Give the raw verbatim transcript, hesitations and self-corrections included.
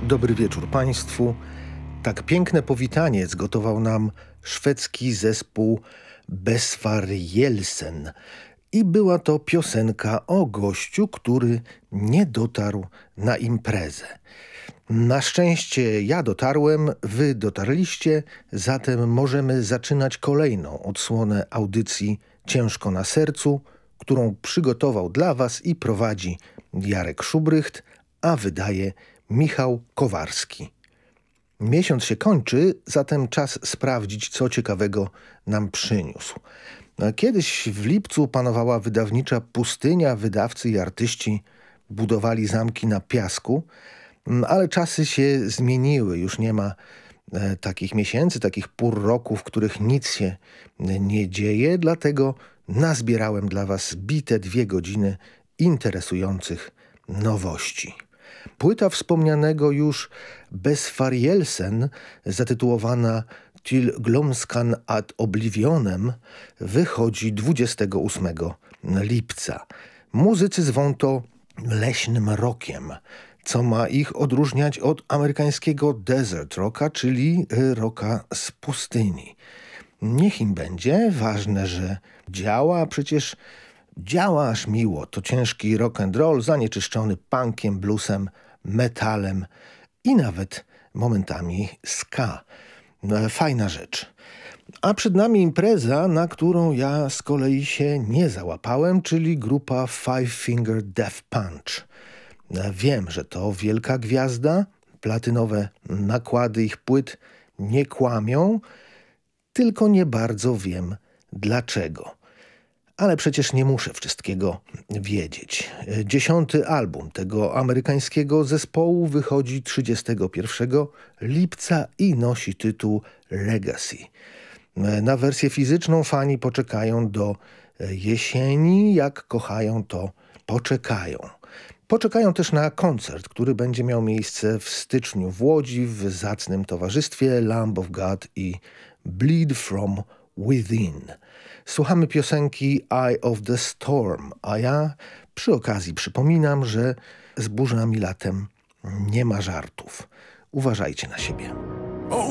Dobry wieczór Państwu. Tak piękne powitanie zgotował nam szwedzki zespół Besvarielsen. I była to piosenka o gościu, który nie dotarł na imprezę. Na szczęście ja dotarłem, wy dotarliście, zatem możemy zaczynać kolejną odsłonę audycji Ciężko na sercu, którą przygotował dla was i prowadzi Jarek Szubrycht, a wydaje Michał Kowarski. Miesiąc się kończy, zatem czas sprawdzić, co ciekawego nam przyniósł. Kiedyś w lipcu panowała wydawnicza pustynia, wydawcy i artyści budowali zamki na piasku, ale czasy się zmieniły, już nie ma e, takich miesięcy, takich pór roku, w których nic się nie dzieje, dlatego nazbierałem dla was bite dwie godziny interesujących nowości. Płyta wspomnianego już Besvarielsen, zatytułowana Till glömskan ad oblivionem, wychodzi dwudziestego ósmego lipca. Muzycy zwą to leśnym rockiem, co ma ich odróżniać od amerykańskiego desert rocka, czyli rocka z pustyni. Niech im będzie, ważne, że działa, przecież działa aż miło. To ciężki rock and roll zanieczyszczony punkiem, bluesem, metalem i nawet momentami ska. Fajna rzecz. A przed nami impreza, na którą ja z kolei się nie załapałem, czyli grupa Five Finger Death Punch. Wiem, że to wielka gwiazda, platynowe nakłady ich płyt nie kłamią, tylko nie bardzo wiem dlaczego. Ale przecież nie muszę wszystkiego wiedzieć. Dziesiąty album tego amerykańskiego zespołu wychodzi trzydziestego pierwszego lipca i nosi tytuł Legacy. Na wersję fizyczną fani poczekają do jesieni, jak kochają to poczekają. Poczekają też na koncert, który będzie miał miejsce w styczniu w Łodzi w zacnym towarzystwie Lamb of God i Bleed From Within. Słuchamy piosenki Eye of the Storm, a ja przy okazji przypominam, że z burzami latem nie ma żartów. Uważajcie na siebie.